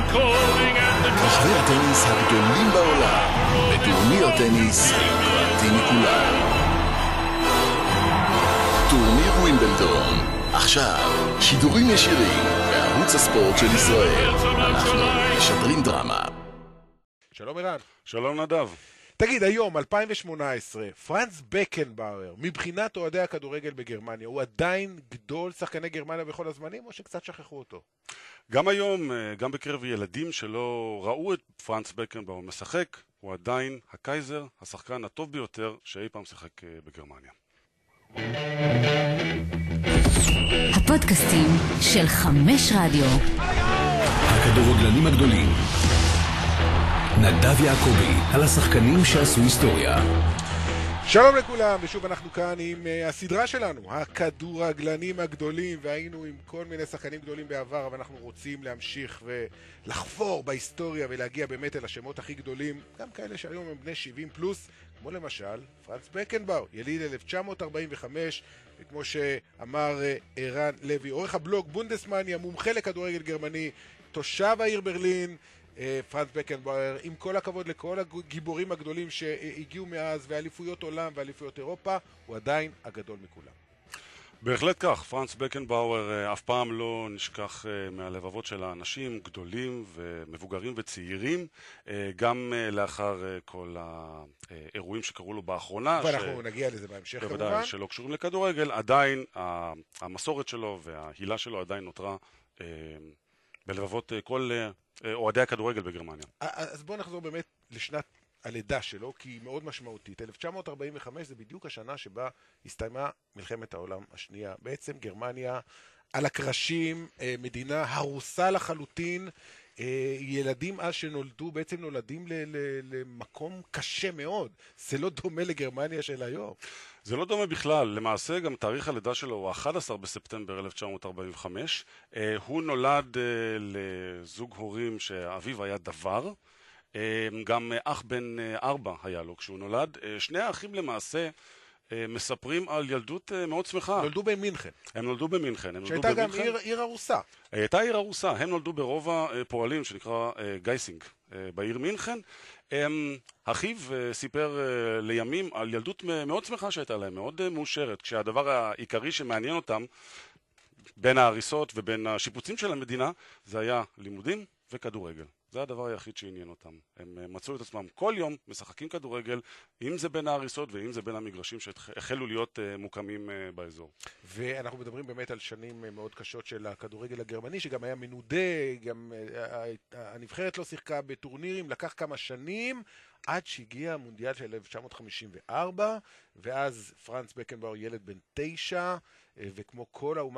כוכבי הטניס הגדולים בעולם, בטורניר טניס היוקרתי מכולם. טורניר ווימבלדון, עכשיו שידורים ישירים בערוץ הספורט של ישראל. אנחנו משדרים דרמה. שלום ערן. שלום נדב. תגיד, היום, 2018, פרנץ בקנבאואר, מבחינת אוהדי הכדורגל בגרמניה, הוא עדיין גדול שחקני גרמניה בכל הזמנים, או שקצת שכחו אותו? גם היום, גם בקרב ילדים שלא ראו את פרנץ בקנבאואר משחק, הוא עדיין הקייזר, השחקן הטוב ביותר שאי פעם שיחק בגרמניה. הפודקאסטים של 5 רדיו. הכדורגלנים הגדולים. נדב יעקבי, על השחקנים שעשו היסטוריה. שלום לכולם, ושוב אנחנו כאן עם הסדרה שלנו, הכדורגלנים הגדולים, והיינו עם כל מיני שחקנים גדולים בעבר, אבל אנחנו רוצים להמשיך ולחפור בהיסטוריה ולהגיע באמת אל השמות הכי גדולים, גם כאלה שהיום הם בני 70 פלוס, כמו למשל פרנץ בקנבאואר, יליד 1945, וכמו שאמר ערן לוי, עורך הבלוג בונדסמניה, מומחה לכדורגל גרמני, תושב העיר ברלין, פרנץ בקנבאואר, עם כל הכבוד לכל הגיבורים הגדולים שהגיעו מאז, ואליפויות עולם ואליפויות אירופה, הוא עדיין הגדול מכולם. בהחלט כך, פרנץ בקנבאואר אף פעם לא נשכח מהלבבות של האנשים גדולים ומבוגרים וצעירים, גם לאחר כל האירועים שקרו לו באחרונה. ואנחנו נגיע לזה בהמשך כמובן. בוודאי שלא קשורים לכדורגל, עדיין המסורת שלו וההילה שלו עדיין נותרה בלבבות כל אוהדי הכדורגל בגרמניה. אז בואו נחזור באמת לשנת הלידה שלו, כי היא מאוד משמעותית. 1945 זה בדיוק השנה שבה הסתיימה מלחמת העולם השנייה. בעצם גרמניה על הקרשים, מדינה הרוסה לחלוטין, ילדים אז שנולדו, בעצם נולדים למקום קשה מאוד. זה לא דומה לגרמניה של היום. זה לא דומה בכלל, למעשה גם תאריך הלידה שלו הוא 11 בספטמבר 1945. הוא נולד לזוג הורים שאביו היה דבר, גם אח בן 4 היה לו כשהוא נולד. שני האחים למעשה מספרים על ילדות מאוד שמחה. נולדו במינכן. הם נולדו במינכן. שהייתה גם עיר הרוסה. הייתה עיר הרוסה, הם נולדו ברובע פועלים שנקרא גייסינג בעיר מינכן. אחיו סיפר לימים על ילדות מאוד שמחה שהייתה להם, מאוד מאושרת, כשהדבר העיקרי שמעניין אותם בין ההריסות ובין השיפוצים של המדינה זה היה לימודים וכדורגל. זה הדבר היחיד שעניין אותם. הם מצאו את עצמם כל יום משחקים כדורגל, אם זה בין ההריסות ואם זה בין המגרשים שהחלו להיות מוקמים באזור. ואנחנו מדברים באמת על שנים מאוד קשות של הכדורגל הגרמני, שגם היה מנודה, גם הנבחרת לא שיחקה בטורנירים, לקח כמה שנים עד שהגיע המונדיאל של 1954, ואז פרנץ בקנבאואר ילד בן 9, וכמו כל האומה